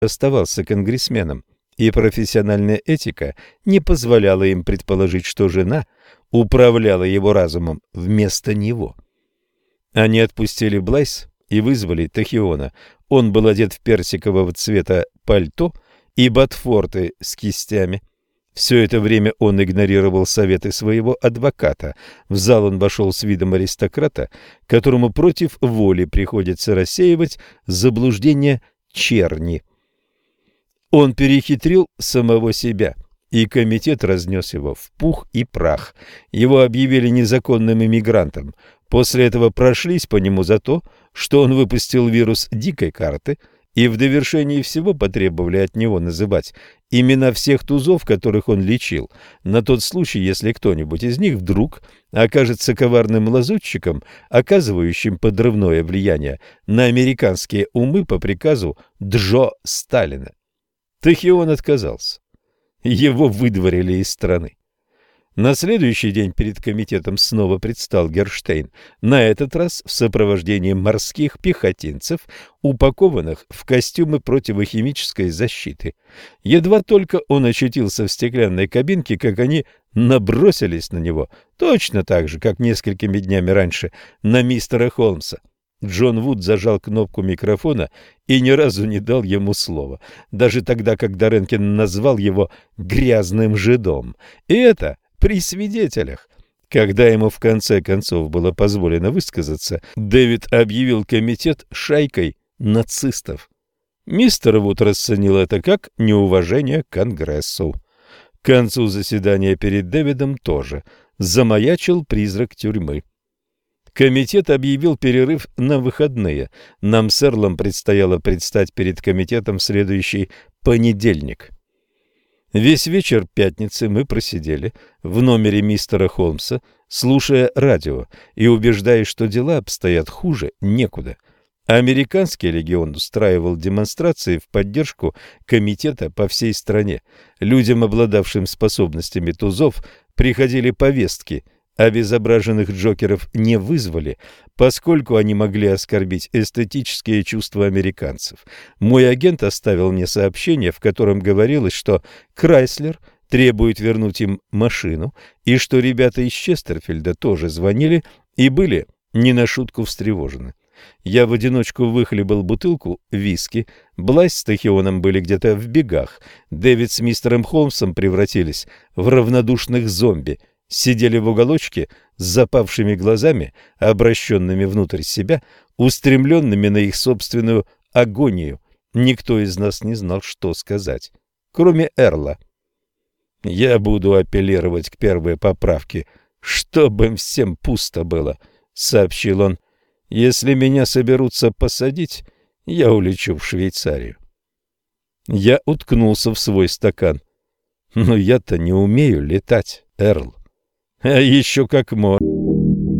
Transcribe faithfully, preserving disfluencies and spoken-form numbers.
оставался конгрессменом, и профессиональная этика не позволяла им предположить, что жена управляла его разумом вместо него. Они отпустили Блайс и вызвали Тахиона. Он был одет в персикового цвета пальто и ботфорты с кистями. Все это время он игнорировал советы своего адвоката. В зал он вошел с видом аристократа, которому против воли приходится рассеивать заблуждения черни. Он перехитрил самого себя, и комитет разнес его в пух и прах. Его объявили незаконным иммигрантом. После этого прошлись по нему за то, что он выпустил вирус дикой карты, и в довершении всего потребовали от него называть имена всех тузов, которых он лечил, на тот случай, если кто-нибудь из них вдруг окажется коварным лазутчиком, оказывающим подрывное влияние на американские умы по приказу Джо Сталина. Тахион отказался. Его выдворили из страны. На следующий день перед комитетом снова предстал Герштейн, на этот раз в сопровождении морских пехотинцев, упакованных в костюмы противохимической защиты. Едва только он очутился в стеклянной кабинке, как они набросились на него, точно так же, как несколькими днями раньше на мистера Холмса. Джон Вуд зажал кнопку микрофона и ни разу не дал ему слова, даже тогда, когда Ренкин назвал его «грязным жидом». И это при свидетелях. Когда ему в конце концов было позволено высказаться, Дэвид объявил комитет шайкой нацистов. Мистер Вуд расценил это как неуважение к Конгрессу. К концу заседания перед Дэвидом тоже замаячил призрак тюрьмы. Комитет объявил перерыв на выходные. Нам с Эрлом предстояло предстать перед комитетом в следующий понедельник. Весь вечер пятницы мы просидели в номере мистера Холмса, слушая радио и убеждаясь, что дела обстоят хуже некуда. Американский легион устраивал демонстрации в поддержку комитета по всей стране. Людям, обладавшим способностями тузов, приходили повестки. Обезображенных Джокеров не вызвали, поскольку они могли оскорбить эстетические чувства американцев. Мой агент оставил мне сообщение, в котором говорилось, что Крайслер требует вернуть им машину, и что ребята из Честерфилда тоже звонили и были не на шутку встревожены. Я в одиночку выхлебал бутылку виски, Блайс с Тахионом были где-то в бегах, Дэвид с мистером Холмсом превратились в равнодушных зомби, сидели в уголочке с запавшими глазами, обращенными внутрь себя, устремленными на их собственную агонию. Никто из нас не знал, что сказать, кроме Эрла. «Я буду апеллировать к первой поправке, чтобы им всем пусто было», — сообщил он. «Если меня соберутся посадить, я улечу в Швейцарию». Я уткнулся в свой стакан. «Но я-то не умею летать, Эрл». А еще как можно.